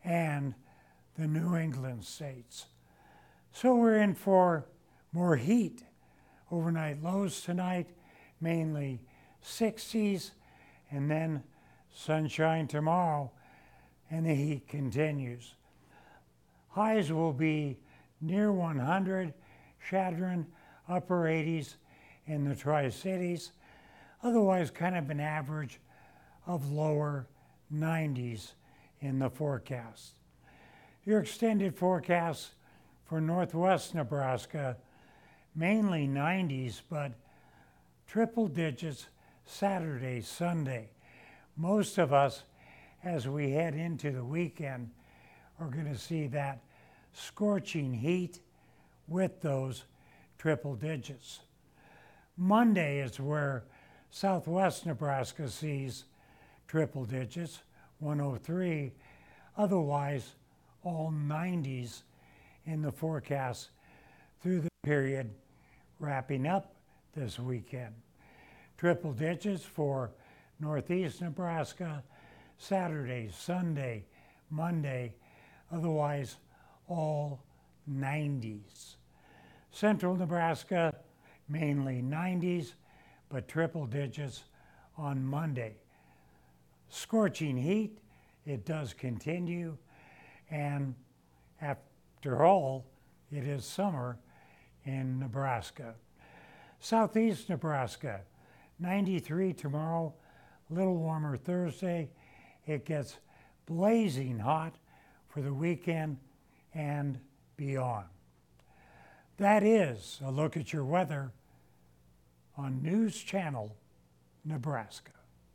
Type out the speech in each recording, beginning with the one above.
and the New England states. So we're in for more heat. Overnight lows tonight, mainly 60s, and then sunshine tomorrow, and the heat continues. Highs will be near 100, Chadron, upper 80s in the Tri-Cities, otherwise kind of an average of lower 90s in the forecast. Your extended forecast for northwest Nebraska, mainly 90s, but triple digits Saturday, Sunday. Most of us, as we head into the weekend, are going to see that scorching heat with those triple digits. Monday is where southwest Nebraska sees triple digits, 103, otherwise all 90s in the forecast through the period wrapping up this weekend. Triple digits for northeast Nebraska, Saturday, Sunday, Monday, otherwise all 90s. Central Nebraska, mainly 90s, but triple digits on Monday. Scorching heat, it does continue, and after all, it is summer in Nebraska. Southeast Nebraska, 93 tomorrow, a little warmer Thursday. It gets blazing hot for the weekend and beyond. That is a look at your weather on News Channel, Nebraska.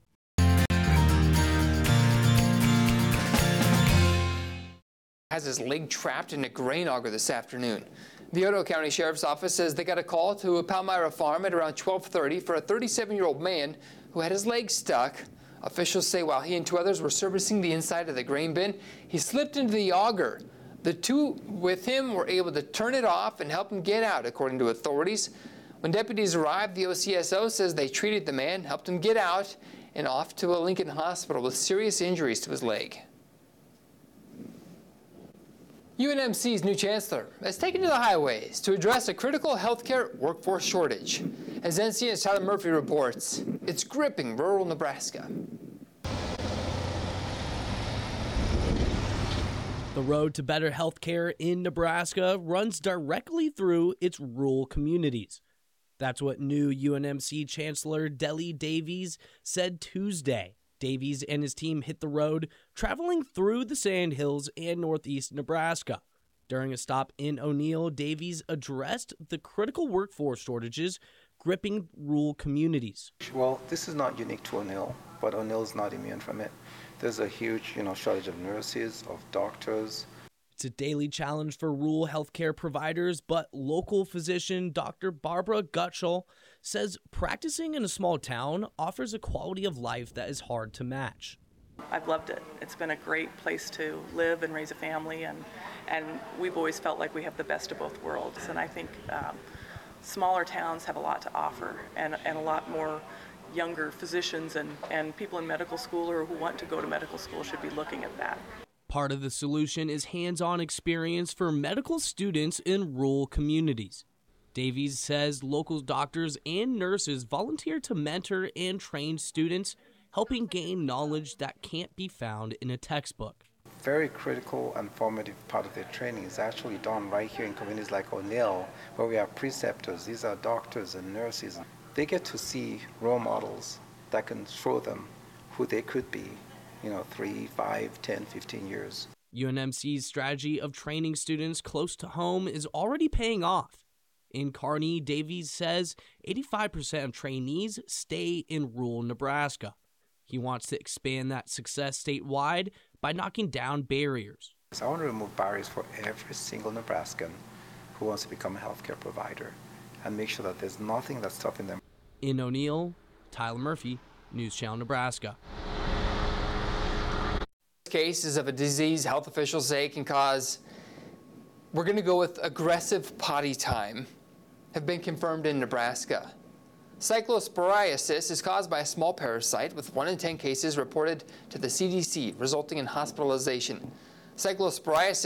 Has his leg trapped in a grain auger this afternoon. The Otoe County Sheriff's Office says they got a call to a Palmyra farm at around 12:30 for a 37-year-old man who had his leg stuck. Officials say while he and two others were servicing the inside of the grain bin, he slipped into the auger. The two with him were able to turn it off and help him get out, according to authorities. When deputies arrived, the OCSO says they treated the man, helped him get out, and off to a Lincoln hospital with serious injuries to his leg. UNMC's new chancellor has taken to the highways to address a critical healthcare workforce shortage. As NCN's Tyler Murphy reports, it's gripping rural Nebraska. The road to better healthcare in Nebraska runs directly through its rural communities. That's what new UNMC Chancellor Deli Davies said Tuesday. Davies and his team hit the road, traveling through the Sandhills and northeast Nebraska. During a stop in O'Neill, Davies addressed the critical workforce shortages gripping rural communities. Well, this is not unique to O'Neill, but O'Neill is not immune from it. There's a huge, shortage of nurses, of doctors. It's a daily challenge for rural healthcare providers, but local physician Dr. Barbara Gutschall says practicing in a small town offers a quality of life that is hard to match. I've loved it. It's been a great place to live and raise a family, and we've always felt like we have the best of both worlds. And I think smaller towns have a lot to offer, and a lot more younger physicians and people in medical school or who want to go to medical school should be looking at that. Part of the solution is hands-on experience for medical students in rural communities. Davies says local doctors and nurses volunteer to mentor and train students, helping gain knowledge that can't be found in a textbook. Very critical and formative part of their training is actually done right here in communities like O'Neill, where we have preceptors. These are doctors and nurses. They get to see role models that can show them who they could be, 3, 5, 10, 15 years. UNMC's strategy of training students close to home is already paying off. In Kearney, Davies says 85% of trainees stay in rural Nebraska. He wants to expand that success statewide by knocking down barriers. I want to remove barriers for every single Nebraskan who wants to become a healthcare provider and make sure that there's nothing that's stopping them. In O'Neill, Tyler Murphy, News Channel, Nebraska. Cases of a disease health officials say can cause, we're going to go with aggressive potty time, have been confirmed in Nebraska. Cyclosporiasis is caused by a small parasite, with 1 in 10 cases reported to the CDC, resulting in hospitalization. Cyclosporiasis